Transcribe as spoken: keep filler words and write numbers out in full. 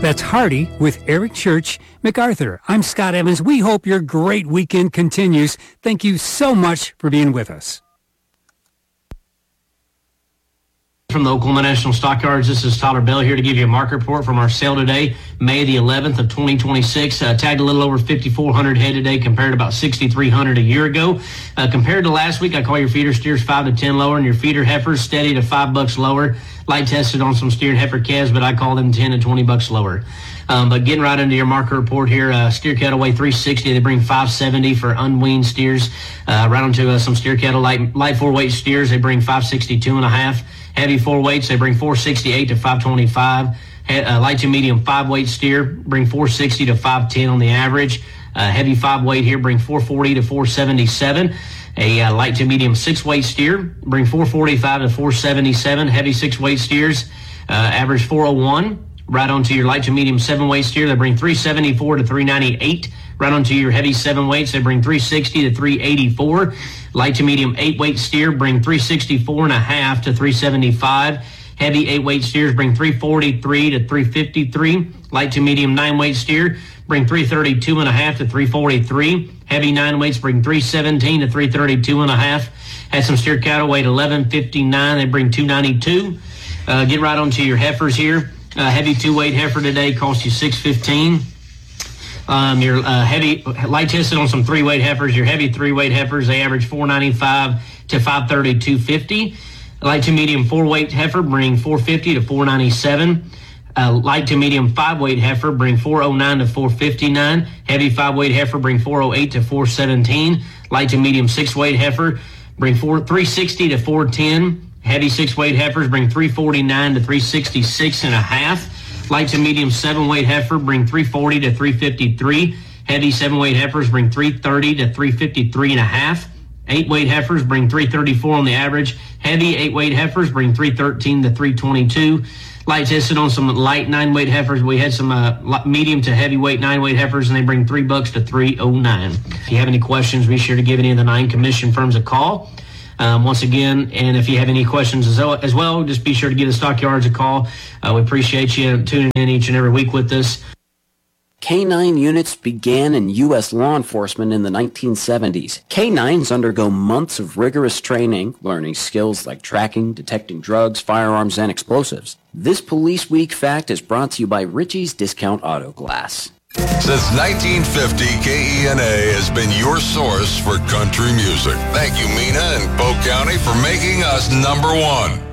That's Hardy with Eric Church MacArthur. I'm Scott Evans. We hope your great weekend continues. Thank you so much for being with us. From the Oklahoma National Stockyards, this is Tyler Bell here to give you a market report from our sale today, May the eleventh of twenty twenty-six. Uh, tagged a little over fifty-four hundred head today compared to about sixty-three hundred a year ago. Uh, compared to last week, I call your feeder steers five to ten lower and your feeder heifers steady to five bucks lower. Light tested on some steered heifer calves, but I call them ten to twenty bucks lower. Um, but getting right into your market report here, uh, steer cattle weigh three sixty. They bring five seventy for unweaned steers. Uh, right onto uh, some steer cattle light, light four weight steers. They bring five sixty-two and a half. Heavy four weights, they bring four sixty-eight to five twenty-five. He, uh, light to medium five weight steer bring four sixty to five ten on the average. Uh, heavy five weight here bring four forty to four seventy-seven. A uh, light to medium six weight steer bring four forty-five to four seventy-seven. Heavy six weight steers uh, average four oh one. Right onto your light to medium seven weight steer, they bring three seventy-four to three ninety-eight. Right onto your heavy seven weights, they bring three sixty to three eighty-four. Light to medium eight weight steer bring three sixty-four and a half to three seventy-five. Heavy eight weight steers bring three forty-three to three fifty-three. Light to medium nine weight steer bring three thirty-two and a half to three forty-three. Heavy nine weights bring three seventeen to three thirty-two and a half. Had some steer cattle weighed eleven fifty-nine, they bring two ninety-two. Uh, get right onto your heifers here. Uh, heavy two weight heifer today costs you six fifteen. Um, your uh, heavy light tested on some three weight heifers. Your heavy three weight heifers, they average four ninety-five to five thirty-two fifty. Light to medium four weight heifer bring four fifty to four ninety-seven. Uh, light to medium five weight heifer bring four oh nine to four fifty-nine. Heavy five weight heifer bring four oh eight to four seventeen. Light to medium six weight heifer bring four three sixty to four ten. Heavy six weight heifers bring three forty-nine to three sixty-six and a half. Light to medium seven weight heifer bring three forty to three fifty-three. Heavy seven weight heifers bring three thirty to three fifty-three and a half. Eight weight heifers bring three thirty-four on the average. Heavy eight weight heifers bring three thirteen to three twenty-two. Light tested on some light nine weight heifers. We had some uh, medium to heavyweight nine weight heifers, and they bring three bucks to three oh nine. If you have any questions, be sure to give any of the nine commission firms a call. Um, once again, and if you have any questions as well, as well just be sure to give the Stockyards a call. Uh, we appreciate you tuning in each and every week with us. K nine units began in U S law enforcement in the nineteen seventies. K nines undergo months of rigorous training, learning skills like tracking, detecting drugs, firearms, and explosives. This Police Week fact is brought to you by Ritchie's Discount Auto Glass. Since nineteen fifty, K E N A has been your source for country music. Thank you, Mina and Polk County, for making us number one.